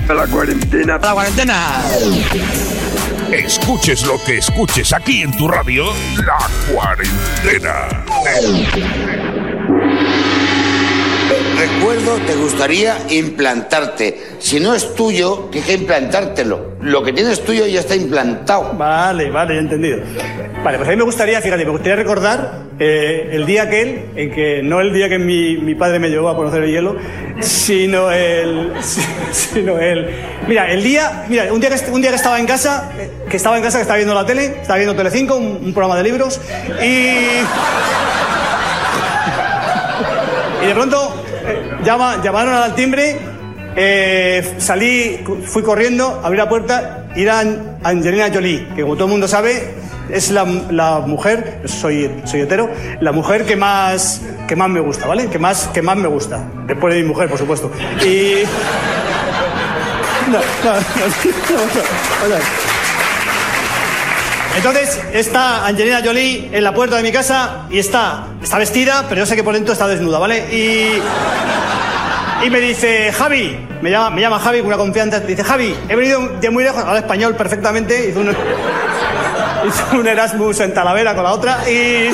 A la cuarentena. A la cuarentena. Escuches lo que escuches aquí en tu radio, La Cuarentena. Recuerdo, te gustaría implantarte. Si no es tuyo, tienes que implantártelo. Lo que tienes tuyo ya está implantado. Vale, ya he entendido. Vale, pues a mí me gustaría recordar el día aquel, en que no el día que mi padre me llevó a conocer el hielo, sino el... Mira, un día que estaba en casa, que estaba viendo la tele, estaba viendo Telecinco, un programa de libros, y de pronto llamaron al timbre, fui corriendo, abrí la puerta y era Angelina Jolie, que como todo el mundo sabe es la mujer, soy hetero, la mujer que más me gusta, ¿vale? Que más me gusta, después de mi mujer, por supuesto. Y no. Entonces está Angelina Jolie en la puerta de mi casa y está vestida, pero yo sé que por dentro está desnuda, ¿vale? Y me dice, Javi, me llama Javi con una confianza, dice, Javi, he venido de muy lejos, habla español perfectamente, hizo un Erasmus en Talavera con la otra y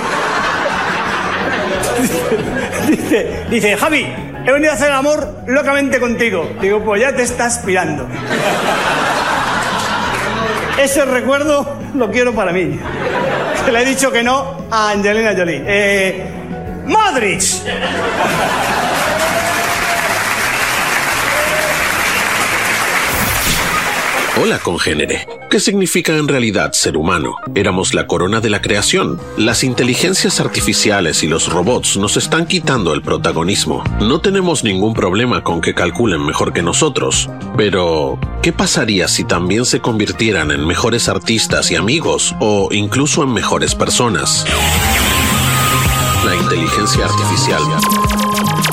dice, Javi, he venido a hacer el amor locamente contigo. Digo, pues ya te estás pirando. Ese recuerdo lo quiero para mí. Que le he dicho que no a Angelina Jolie. ¡Modric! Hola, congénere. ¿Qué significa en realidad ser humano? Éramos la corona de la creación. Las inteligencias artificiales y los robots nos están quitando el protagonismo. No tenemos ningún problema con que calculen mejor que nosotros. Pero, ¿qué pasaría si también se convirtieran en mejores artistas y amigos o incluso en mejores personas? La inteligencia artificial